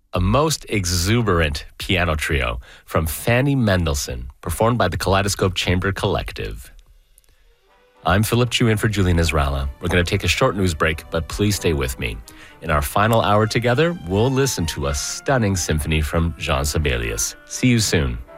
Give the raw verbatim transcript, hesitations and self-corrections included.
a most exuberant piano trio from Fanny Mendelssohn, performed by the Kaleidoscope Chamber Collective. I'm Philip Chu in for Julie Nasrallah. We're going to take a short news break, but please stay with me. In our final hour together, we'll listen to a stunning symphony from Jean Sibelius. See you soon.